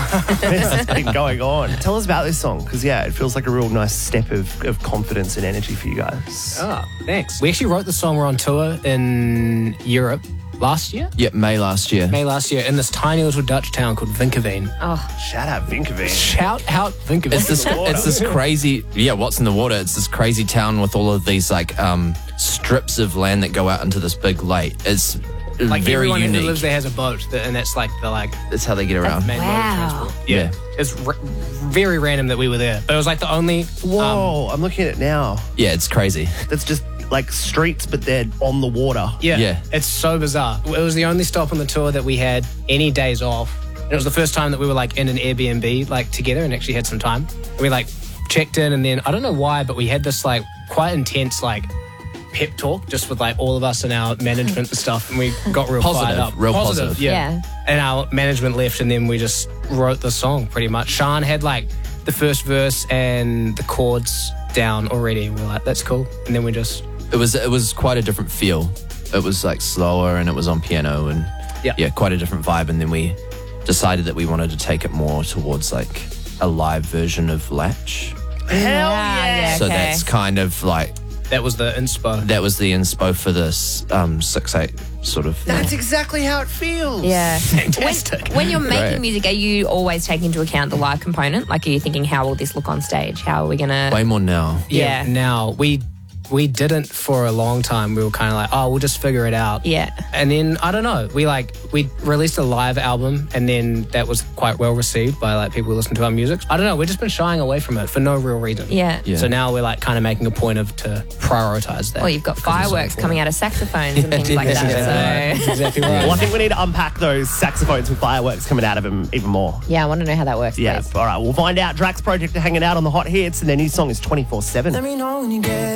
This has been going on. Tell us about this song, because, it feels like a real nice step of confidence and energy for you guys. Oh, thanks. We actually wrote the song. We're on tour in Europe last year? Yeah, May last year. In this tiny little Dutch town called Vinkerveen. Shout out Vinkerveen. Shout out Vinkerveen. It's this crazy, what's in the water? It's this crazy town with all of these like strips of land that go out into this big lake. It's like very everyone unique. who lives there has a boat, and that's like That's how they get around. main mode of transport. Yeah. It's very random that we were there, but it was like the only. Whoa, I'm looking at it now. Yeah, it's crazy. That's just like streets, but they're on the water. Yeah. It's so bizarre. It was the only stop on the tour that we had any days off. And it was the first time that we were like in an Airbnb like together and actually had some time. And we like checked in, and then I don't know why, but we had this like quite intense like pep talk just with like all of us and our management and stuff, and we got real fired up. Real positive. Yeah. And our management left, and then we just wrote the song pretty much. Sean had like the first verse and the chords down already. We were like, that's cool. And then we just... It was quite a different feel. It was like slower, and it was on piano, and quite a different vibe. And then we decided that we wanted to take it more towards like a live version of Latch. Hell yeah! So that's kind of like that was the inspo. That was the inspo for this 6/8 sort of thing. That's exactly how it feels. Yeah. Fantastic. When you're making Great. music, are you always taking into account the live component? Like, are you thinking, how will this look on stage? How are we going to... Way more now. Yeah. Now, we didn't for a long time. We were kind of like, oh, we'll just figure it out. Yeah. And then, I don't know, we released a live album, and then that was quite well received by like people who listen to our music. I don't know, we've just been shying away from it for no real reason. Yeah. Yeah. So now we're like kind of making a point to prioritize that. Well, you've got fireworks coming out of saxophones and things like that. That's So, exactly right. Well, I think we need to unpack those saxophones with fireworks coming out of them even more. yeah, I want to know how that works, Yeah, please. all right, we'll find out. Drax Project are hanging out on the hot hits, and their new song is 24/7. Let me know when you get